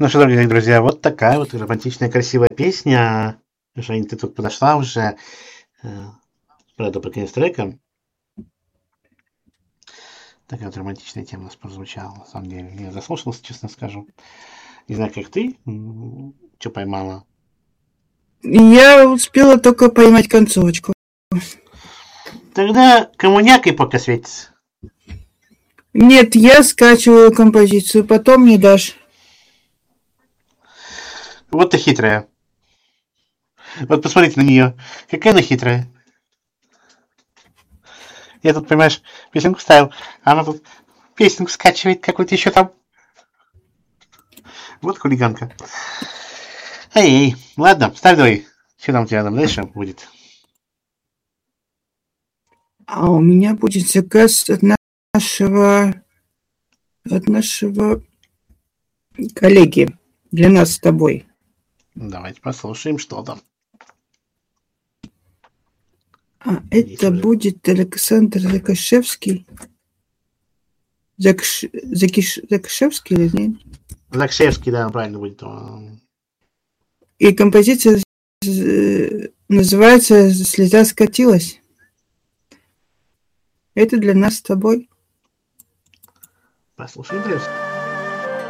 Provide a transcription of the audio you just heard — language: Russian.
Ну что, дорогие друзья, вот такая вот романтичная, красивая песня. Жень, ты тут подошла уже. Правда, под конец трека. Такая вот романтичная тема у нас прозвучала. На самом деле, я заслушался, честно скажу. Не знаю, как ты. Что поймала? Я успела только поймать концовочку. Тогда коммунякой пока светится. Нет, я скачиваю композицию, потом мне дашь. Вот ты хитрая. Вот посмотрите на нее. Какая она хитрая. Я тут, понимаешь, песенку ставил, а она тут песенку скачивает какую-то еще там. Вот хулиганка. Эй, ладно, ставь давай. Что там у тебя там дальше будет? А у меня будет заказ от нашего коллеги. Для нас с тобой. Давайте послушаем, что там. Это будет Александр Закашевский. Закашевский или нет? Закшевский, да, правильно будет. И композиция называется «Слеза скатилась». Это для нас с тобой. Послушаем плюс.